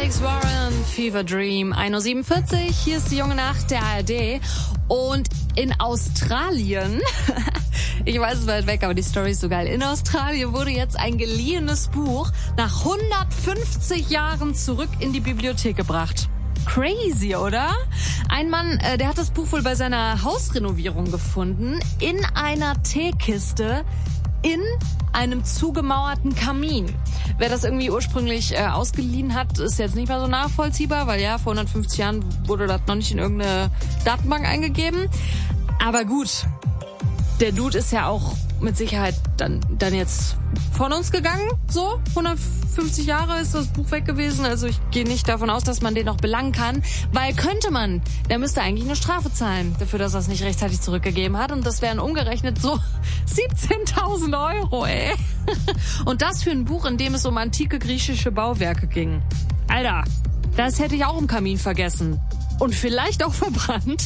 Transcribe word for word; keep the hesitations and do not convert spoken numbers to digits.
Alex Warren, Fever Dream, ein Uhr siebenundvierzig, hier ist die junge Nacht der A R D. Und in Australien, ich weiß, es ist weit weg, aber die Story ist so geil. In Australien wurde jetzt ein geliehenes Buch nach hundertfünfzig Jahren zurück in die Bibliothek gebracht. Crazy, oder? Ein Mann, äh, der hat das Buch wohl bei seiner Hausrenovierung gefunden, in einer Teekiste, in einem zugemauerten Kamin. Wer das irgendwie ursprünglich äh, ausgeliehen hat, ist jetzt nicht mehr so nachvollziehbar, weil ja, vor hundertfünfzig Jahren wurde das noch nicht in irgendeine Datenbank eingegeben. Aber gut, der Dude ist ja auch mit Sicherheit dann, dann jetzt von uns gegangen, so. hundertfünfzig Jahre ist das Buch weg gewesen, also ich gehe nicht davon aus, dass man den noch belangen kann, weil könnte man, der müsste eigentlich eine Strafe zahlen dafür, dass er es nicht rechtzeitig zurückgegeben hat, und das wären umgerechnet so siebzehntausend Euro, ey. Und das für ein Buch, in dem es um antike griechische Bauwerke ging. Alter, das hätte ich auch im Kamin vergessen. Und vielleicht auch verbrannt.